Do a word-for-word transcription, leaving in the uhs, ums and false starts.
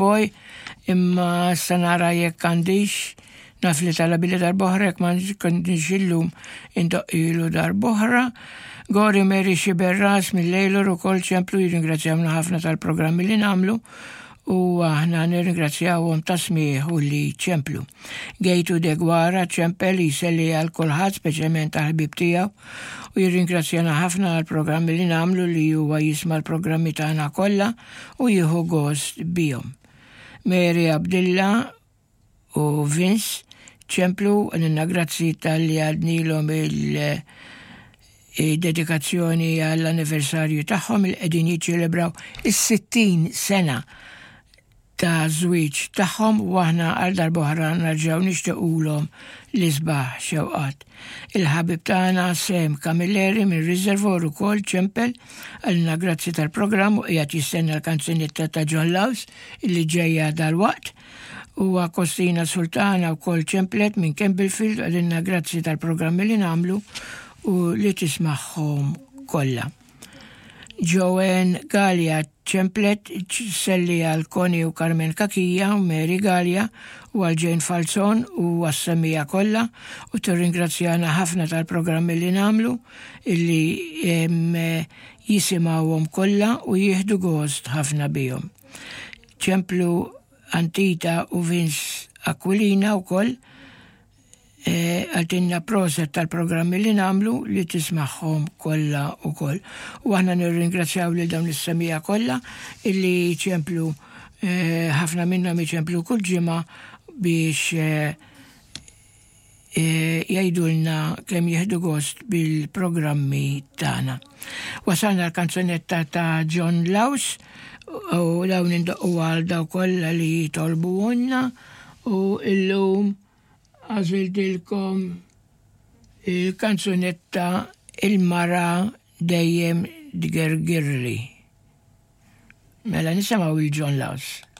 Poi imma sanara jekk għandix naf li tala billi darboħra jekk ma kondix illum indoqqilu darboħra. Gori Meri Xiberras mill-Lejlor u kol ċemplu jirringrazzjawna ħafna tal-programmi li namlu u aħna nirringrazzjawhom tasmieħu li ċemplu. Gejtu Degwara ċempel jiselli għal kulħadd speċjalment għal-ħbib tiegħu u jirringrazzjana ħafna għal-programmi li namlu li huwa jisma' l-programmi tagħna kollha u jieħu gost bihom. Mary Abdilla u Vince ċemplu għanna grazzi tal-li għadnilhom il- dedikazzjoni għall-anniversarju tagħhom il qegħdin jiċċelebraw is-sittin sena ta' żwieġ tagħhom u aħna għal darb'oħra nerġgħu nixtiequlhom l-isbaħ xewqat. Il-ħabib tagħna Sem Camilleri minn Riservor ukoll ċempel għalna grazzi tal-programm u qiegħed jistenna l-kanzunetta ta' John Laws illi ġejja dal-waqt. U Kostina Sultana wkoll ċemplet minn Campbellfield għalna grazzi tal-programmi li nagħmlu u li tismaħħom kollha. Joanne Gallia ċemplet selli għal Koni u Carmen Kakija u Mary Gallia u għal Jane Falzon u għas-Samija kollha u tirringrazzjana ħafna tal-programmi li namlu illi jisimgħuhom kollha u jieħdu gost ħafna bihom. ċemplu Antita u Vince Aquilina wkoll għaltinna proset tal-programmi li namlu li tismaħħom kollha ukoll. U aħna nirringrazzjaw lil dawn is-semija kollha illi ċemplu ħafna minnhom iċemplu kull ġimgħa biex jgħidulna kemm jieħdu gost bil-programmi tagħna. Wasalna l-kanzunetta ta' John Laws u dawn indoqqu għal daw kollha li jitolbuhunna u illum għazildilkom il-kanzunetta Il-mara dejjem dgergirli. Mela nisamaw il-John Laws.